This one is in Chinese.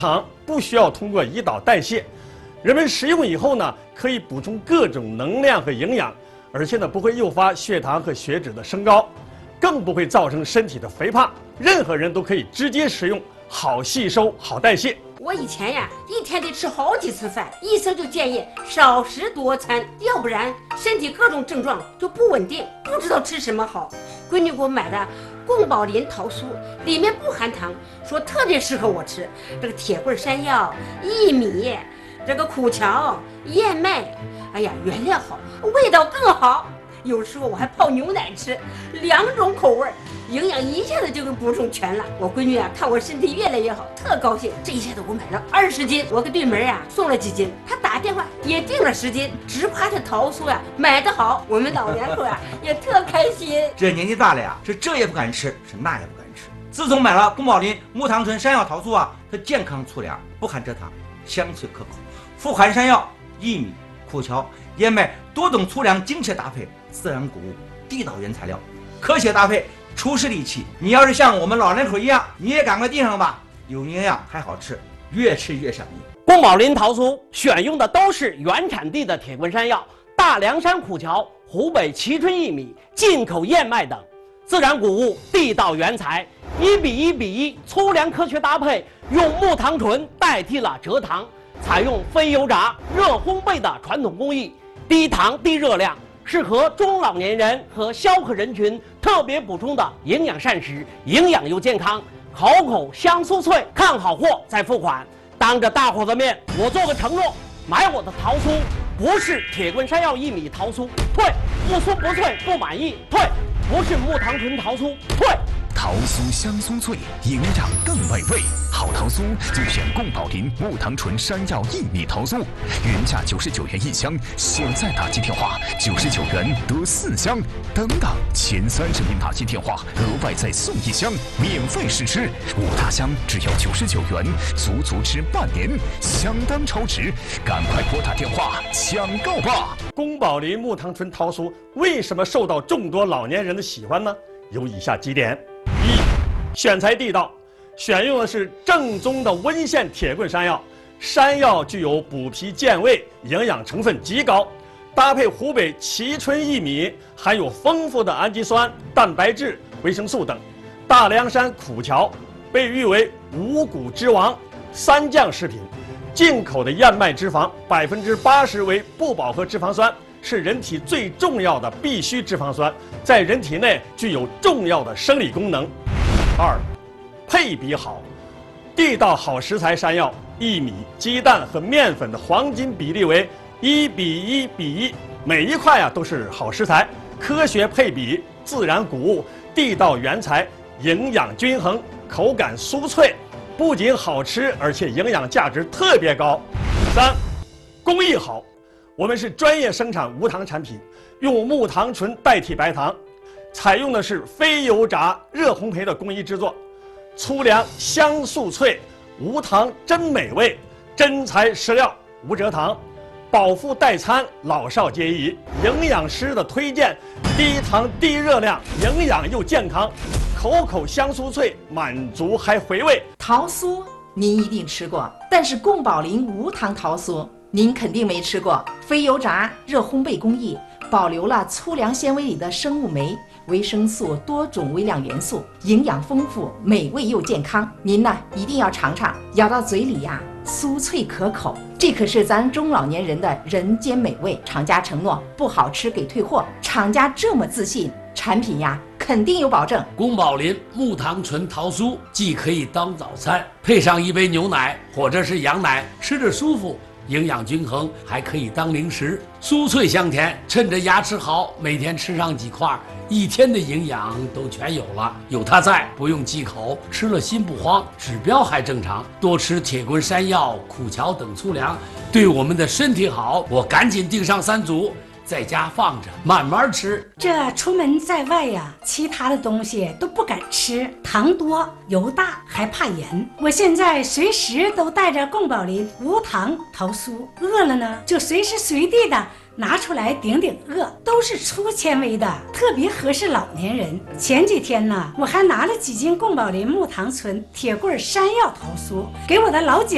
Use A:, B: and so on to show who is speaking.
A: 糖不需要通过胰岛代谢，人们食用以后呢，可以补充各种能量和营养，而且呢不会诱发血糖和血脂的升高，更不会造成身体的肥胖。任何人都可以直接食用，好吸收，好代谢。
B: 我以前呀，一天得吃好几次饭，医生就建议少食多餐，要不然身体各种症状就不稳定，不知道吃什么好。闺女给我买的宫保林桃酥，里面不含糖，说特别适合我吃。这个铁棍山药、薏米，这个苦荞、燕麦，哎呀，原料好，味道更好。有时候我还泡牛奶吃，2种口味，营养一下子就给补充全了。我闺女啊，看我身体越来越好，特高兴。这一下子我买了20斤，我给对门啊送了几斤，她打电话也订了10斤，直夸这桃酥呀买得好，我们老两口啊也特开心。
C: 这年纪大了呀，是这也不敢吃，是那也不敢吃。自从买了宫保林木糖醇山药桃酥啊，它健康粗粮，不含蔗糖，香脆可口，富含山药、薏米、苦荞、燕麦多种粗粮精确搭配，自然谷物，地道原材料，科学搭配，出师利器。你要是像我们老人口一样，你也赶快订上吧，有营养还好吃，越吃越上瘾。
D: 宫保林桃酥选用的都是原产地的铁棍山药、大凉山苦荞、湖北蕲春薏米、进口燕麦等，自然谷物，地道原材，1:1:1粗粮科学搭配，用木糖醇代替了蔗糖，采用非油炸、热烘焙的传统工艺，低糖低热量，适合中老年人和消渴人群特别补充的营养膳食，营养又健康，口香酥脆。看好货再付款。当着大伙的面，我做个承诺，买我的桃酥不是铁棍山药薏米桃酥，退；不酥不脆不满意，退；不是木糖醇桃酥，退。
E: 桃酥香酥脆，营养更美味。好桃酥就选宫保林木糖醇山药薏米桃酥，原价99元1箱，现在打进电话99元得4箱，等等前30名打进电话额外再送1箱，免费试吃，5大箱只要99元，足吃半年，相当超值，赶快拨打电话抢购吧！
A: 宫保林木糖醇桃酥为什么受到众多老年人的喜欢呢？有以下几点：一、选材地道，选用的是正宗的温县铁棍山药，山药具有补脾健胃，营养成分极高，搭配湖北蕲春薏米，含有丰富的氨基酸、蛋白质、维生素等。大凉山苦荞被誉为五谷之王、3降食品，进口的燕麦脂肪80%为不饱和脂肪酸，是人体最重要的必需脂肪酸，在人体内具有重要的生理功能。2、配比好，地道好食材山药、薏米、鸡蛋和面粉的黄金比例为1:1:1，每一块都是好食材，科学配比，自然谷物，地道原材，营养均衡，口感酥脆，不仅好吃，而且营养价值特别高。3、工艺好，我们是专业生产无糖产品，用木糖醇代替白糖，采用的是非油炸、热烘焙的工艺制作，粗粮香酥脆，无糖真美味，真材实料，无蔗糖，饱腹代餐，老少皆宜。营养师的推荐，低糖低热量，营养又健康，口香酥脆，满足还回味。
F: 桃酥您一定吃过，但是宫保林无糖桃酥您肯定没吃过。非油炸、热烘焙工艺，保留了粗粮纤维里的生物酶、维生素多种微量元素，营养丰富，美味又健康。您呢一定要尝尝，咬到嘴里呀，酥脆可口，这可是咱中老年人的人间美味。厂家承诺不好吃给退货，厂家这么自信，产品呀肯定有保证。
G: 宫保林木糖醇桃酥既可以当早餐，配上一杯牛奶或者是羊奶，吃着舒服，营养均衡，还可以当零食，酥脆香甜。趁着牙齿好，每天吃上几块，1天的营养都全有了。有它在，不用忌口，吃了心不慌，指标还正常。多吃铁棍山药、苦荞等粗粮，对我们的身体好。我赶紧订上3组，在家放着，慢慢吃。
H: 这出门在外呀，其他的东西都不敢吃，糖多油大，还怕盐。我现在随时都带着宫保林无糖桃酥，饿了呢就随时随地的拿出来顶顶饿，都是粗纤维的，特别合适老年人。前几天呢，我还拿了几斤宫保林木糖醇铁棍山药桃酥给我的老姐